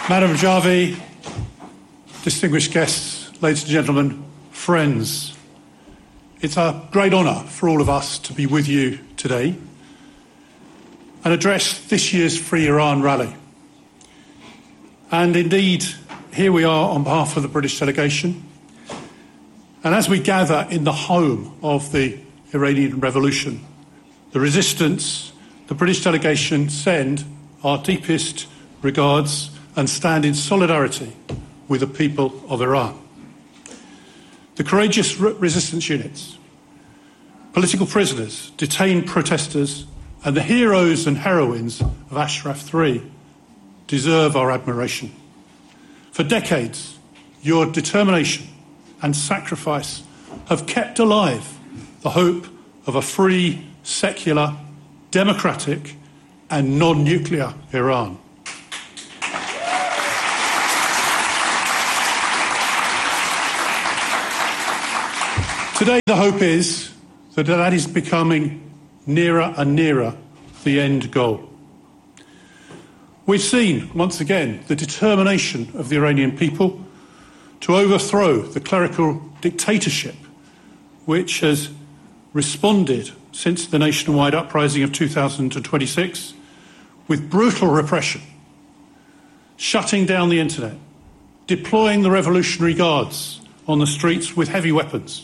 Madam Rajavi, distinguished guests, ladies and gentlemen, friends, it's a great honour for all of us to be with you today and address this year's Free Iran rally. And indeed, here we are on behalf of the British delegation. And as we gather in the home of the Iranian Revolution, the resistance, the British delegation send our deepest regards and stand in solidarity with the people of Iran. The courageous resistance units, political prisoners, detained protesters, and the heroes and heroines of Ashraf 3 deserve our admiration. For decades, your determination and sacrifice have kept alive the hope of a free, secular, democratic, and non-nuclear Iran. Today, the hope is that that is becoming nearer and nearer the end goal. We've seen, once again, the determination of the Iranian people to overthrow the clerical dictatorship which has responded since the nationwide uprising of 2026 with brutal repression, shutting down the internet, deploying the Revolutionary Guards on the streets with heavy weapons,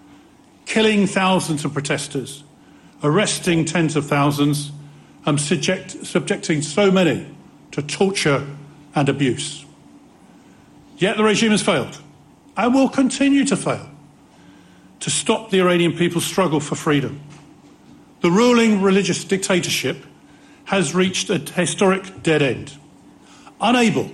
killing thousands of protesters, arresting tens of thousands, and subjecting so many to torture and abuse. Yet the regime has failed, and will continue to fail, to stop the Iranian people's struggle for freedom. The ruling religious dictatorship has reached a historic dead end. Unable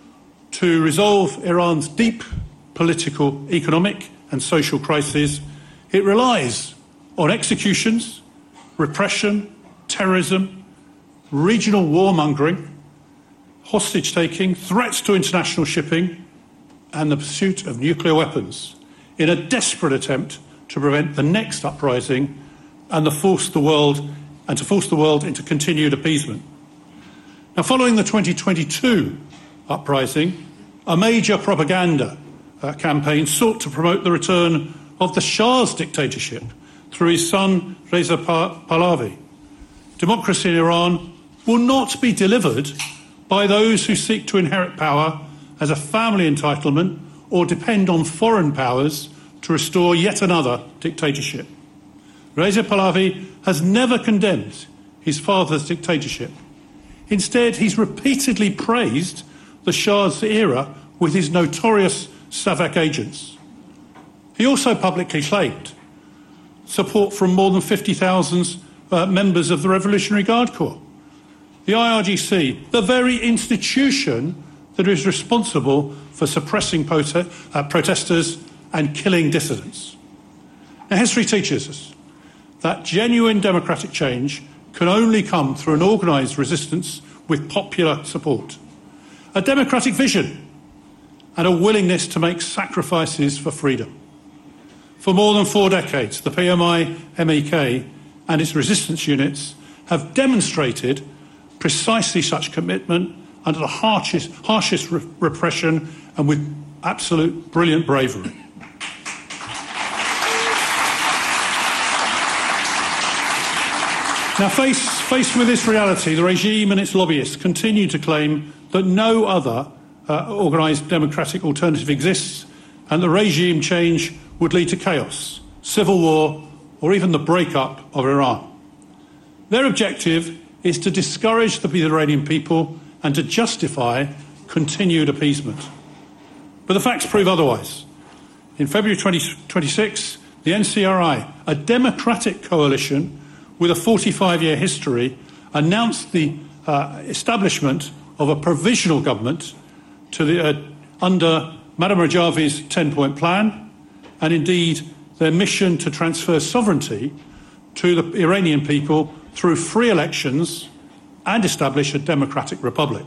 to resolve Iran's deep political, economic and social crises, it relies on executions, repression, terrorism, regional warmongering, hostage-taking, threats to international shipping, and the pursuit of nuclear weapons in a desperate attempt to prevent the next uprising and to force the world into continued appeasement. Now, following the 2022 uprising, a major propaganda campaign sought to promote the return of the Shah's dictatorship through his son Reza Pahlavi. Democracy in Iran will not be delivered by those who seek to inherit power as a family entitlement or depend on foreign powers to restore yet another dictatorship. Reza Pahlavi has never condemned his father's dictatorship. Instead, he's repeatedly praised the Shah's era with his notorious SAVAK agents. He also publicly claimed support from more than 50,000 members of the Revolutionary Guard Corps. The IRGC, the very institution that is responsible for suppressing protesters and killing dissidents. Now, history teaches us that genuine democratic change can only come through an organised resistance with popular support, a democratic vision, and a willingness to make sacrifices for freedom. For more than 4 decades, the PMI-MEK and its resistance units have demonstrated precisely such commitment under the harshest repression and with absolute brilliant bravery. Now, faced with this reality, the regime and its lobbyists continue to claim that no other organised democratic alternative exists and the regime change would lead to chaos, civil war, or even the breakup of Iran. Their objective is to discourage the Iranian people and to justify continued appeasement. But the facts prove otherwise. In February 2026, the NCRI, a democratic coalition with a 45-year history, announced the establishment of a provisional government under Madam Rajavi's 10-point plan, and indeed their mission to transfer sovereignty to the Iranian people through free elections and establish a democratic republic.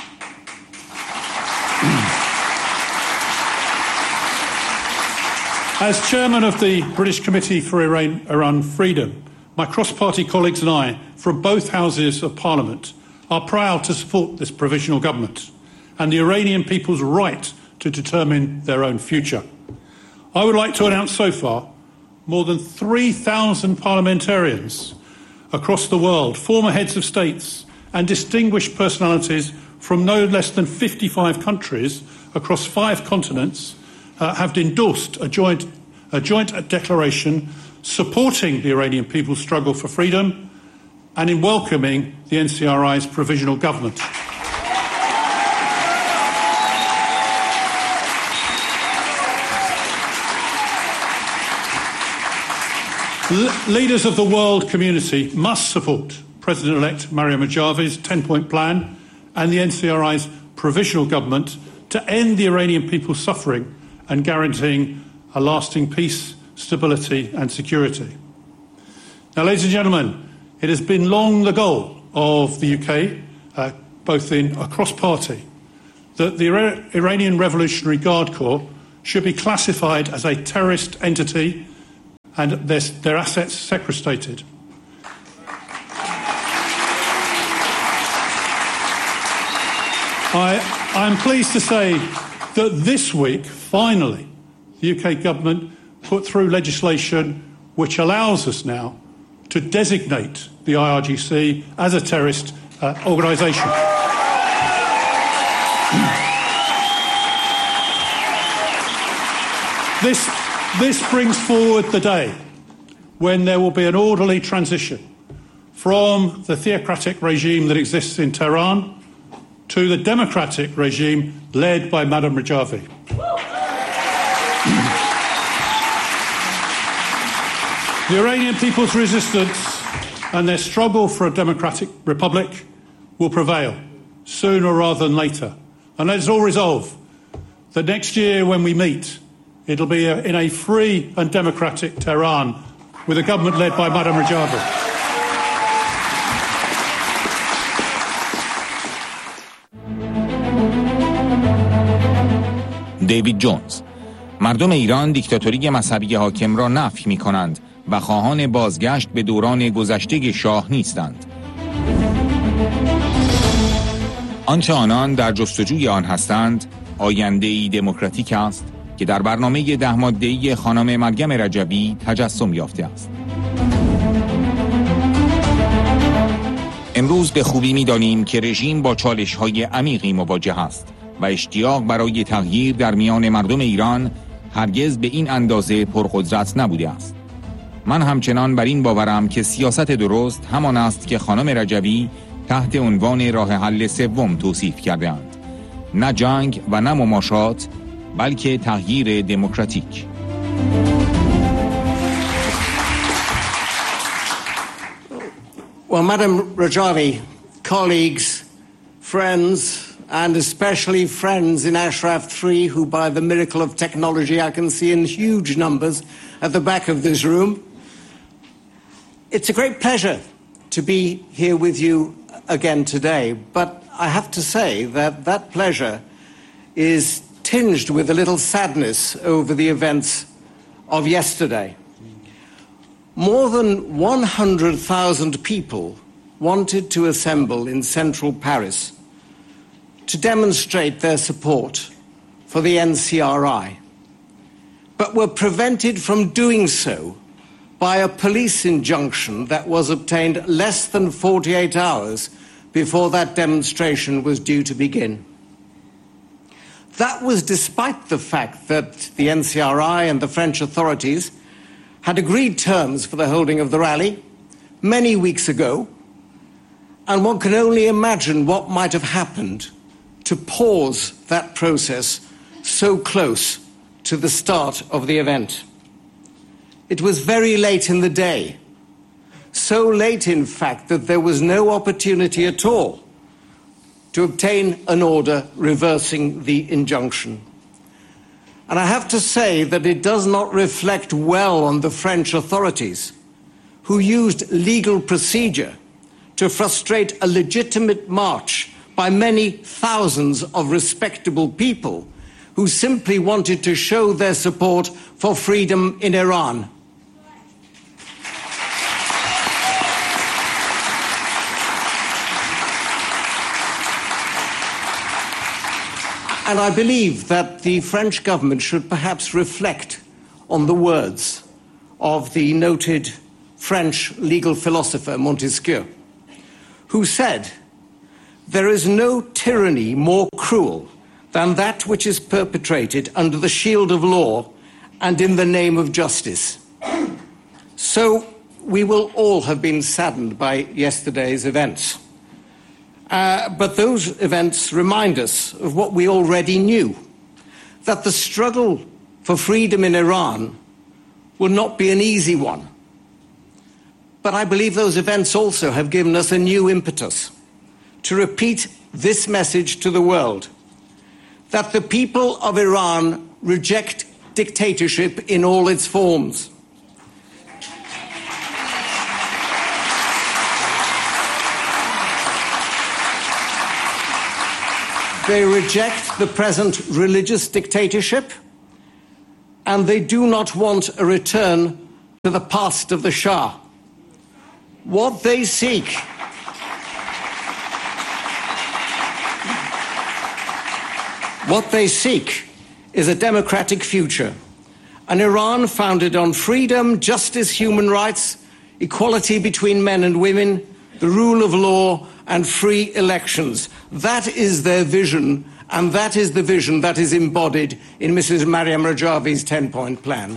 As chairman of the British Committee for Iran Freedom, my cross-party colleagues and I from both houses of Parliament are proud to support this provisional government and the Iranian people's right to determine their own future. I would like to announce so far more than 3,000 parliamentarians across the world, former heads of states and distinguished personalities from no less than 55 countries across 5 continents have endorsed a joint declaration supporting the Iranian people's struggle for freedom and in welcoming the NCRI's provisional government. Leaders of the world community must support President-elect Maryam Rajavi's 10-point plan and the NCRI's provisional government to end the Iranian people's suffering and guaranteeing a lasting peace, stability and security. Now, ladies and gentlemen, it has been long the goal of the UK, both across party, that the Iranian Revolutionary Guard Corps should be classified as a terrorist entity and their assets sequestrated. I am pleased to say that this week, finally, the UK government put through legislation which allows us now to designate the IRGC as a terrorist organisation. This brings forward the day when there will be an orderly transition from the theocratic regime that exists in Tehran to the democratic regime led by Madam Rajavi. The Iranian people's resistance and their struggle for a democratic republic will prevail sooner rather than later. And let's all resolve that next year when we meet, it'll be in a free and democratic Tehran with a government led by Madam Rajavi. دیوید جونز: مردم ایران دیکتاتوری مذهبی حاکم را نفی می‌کنند و خواهان بازگشت به دوران گذشته شاه نیستند. آنچه آنان در جستجوی آن هستند، آینده‌ای دموکراتیک است که در برنامه 10 ماده‌ای خانم مریم رجبی تجسم یافته است. امروز به خوبی می‌دانیم که رژیم با چالش‌های عمیقی مواجه است و اشتیاق برای تغییر در میان مردم ایران هرگز به این اندازه پرقدرت نبوده است. من همچنان بر این باورم که سیاست درست همان است که خانم رجبی تحت عنوان راه حل سوم توصیف کرده‌اند. نه جنگ و نه مماشات، بلکه تغییر دموکراتیک. Well, Madam Rajavi, colleagues, friends, and especially friends in Ashraf 3, who by the miracle of technology I can see in huge numbers at the back of this room. It's a great pleasure to be here with you again today, but I have to say that that pleasure is tinged with a little sadness over the events of yesterday. More than 100,000 people wanted to assemble in central Paris to demonstrate their support for the NCRI, but were prevented from doing so by a police injunction that was obtained less than 48 hours before that demonstration was due to begin. That was despite the fact that the NCRI and the French authorities had agreed terms for the holding of the rally many weeks ago, and one can only imagine what might have happened to pause that process so close to the start of the event. It was very late in the day, so late in fact that there was no opportunity at all to obtain an order reversing the injunction. And I have to say that it does not reflect well on the French authorities, who used legal procedure to frustrate a legitimate march by many thousands of respectable people who simply wanted to show their support for freedom in Iran. And I believe that the French government should perhaps reflect on the words of the noted French legal philosopher Montesquieu, who said, "There is no tyranny more cruel than that which is perpetrated under the shield of law and in the name of justice." So we will all have been saddened by yesterday's events. But those events remind us of what we already knew, that the struggle for freedom in Iran will not be an easy one. But I believe those events also have given us a new impetus to repeat this message to the world, that the people of Iran reject dictatorship in all its forms. They reject the present religious dictatorship, and they do not want a return to the past of the Shah. What they seek is a democratic future, an Iran founded on freedom, justice, human rights, equality between men and women, the rule of law, and free elections. That is their vision, and that is the vision that is embodied in Mrs. Maryam Rajavi's 10-point plan.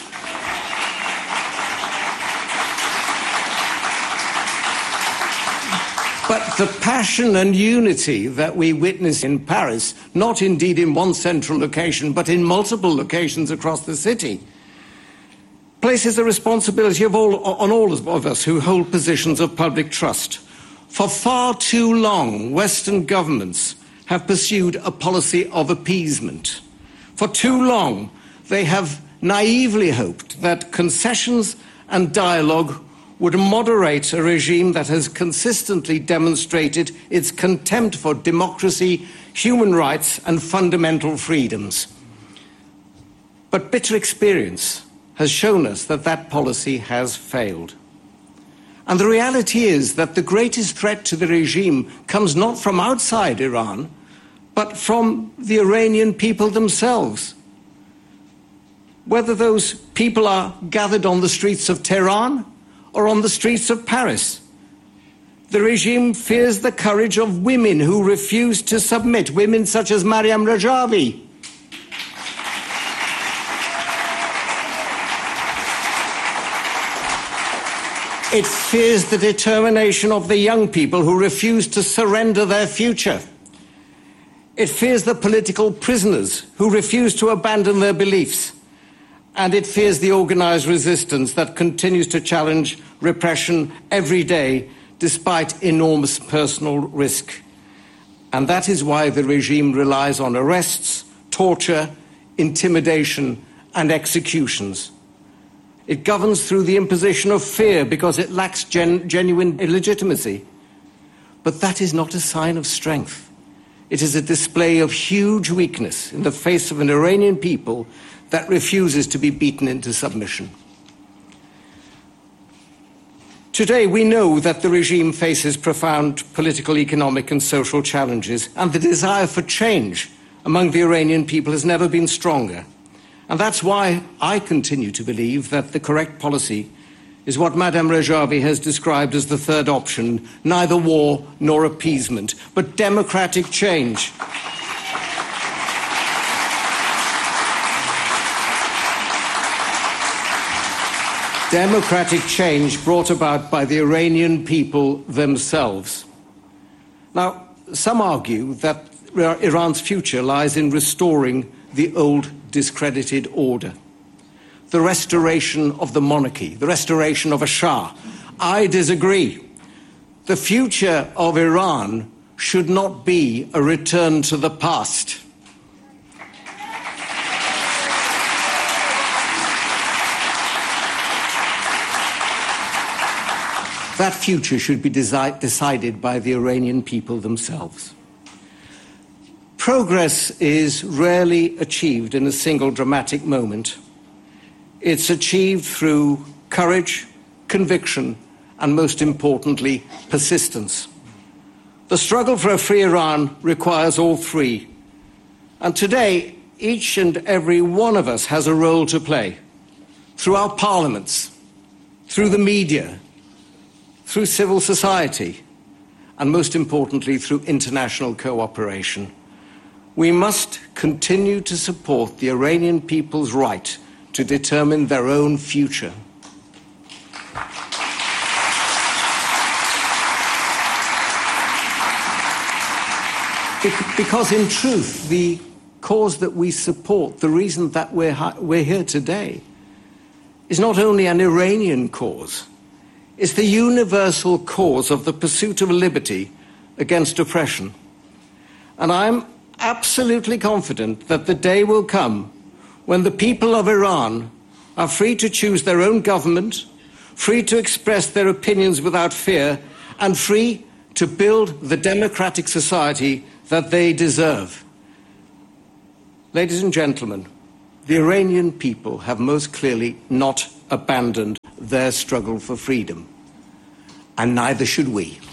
But the passion and unity that we witness in Paris, not indeed in one central location, but in multiple locations across the city, places a responsibility on all of us who hold positions of public trust. For far too long, Western governments have pursued a policy of appeasement. For too long, they have naively hoped that concessions and dialogue would moderate a regime that has consistently demonstrated its contempt for democracy, human rights, and fundamental freedoms. But bitter experience has shown us that that policy has failed. And the reality is that the greatest threat to the regime comes not from outside Iran, but from the Iranian people themselves. Whether those people are gathered on the streets of Tehran or on the streets of Paris, the regime fears the courage of women who refuse to submit, women such as Maryam Rajavi. It fears the determination of the young people who refuse to surrender their future. It fears the political prisoners who refuse to abandon their beliefs. And it fears the organized resistance that continues to challenge repression every day, despite enormous personal risk. And that is why the regime relies on arrests, torture, intimidation, and executions. It governs through the imposition of fear because it lacks genuine legitimacy. But that is not a sign of strength. It is a display of huge weakness in the face of an Iranian people that refuses to be beaten into submission. Today, we know that the regime faces profound political, economic, and social challenges, and the desire for change among the Iranian people has never been stronger. And that's why I continue to believe that the correct policy is what Madame Rajavi has described as the third option, neither war nor appeasement, but democratic change. Democratic change brought about by the Iranian people themselves. Now, some argue that Iran's future lies in restoring the old discredited order, the restoration of the monarchy, the restoration of a Shah. I disagree. The future of Iran should not be a return to the past. That future should be decided by the Iranian people themselves. Progress is rarely achieved in a single dramatic moment. It's achieved through courage, conviction, and most importantly, persistence. The struggle for a free Iran requires all three: And today, each and every one of us has a role to play through our parliaments, through the media, through civil society, and most importantly, through international cooperation. We must continue to support the Iranian people's right to determine their own future. Because in truth, the cause that we support, the reason that we're here today, is not only an Iranian cause, it's the universal cause of the pursuit of liberty against oppression. And I'm absolutely confident that the day will come when the people of Iran are free to choose their own government, free to express their opinions without fear, and free to build the democratic society that they deserve. Ladies and gentlemen, the Iranian people have most clearly not abandoned their struggle for freedom, and neither should we.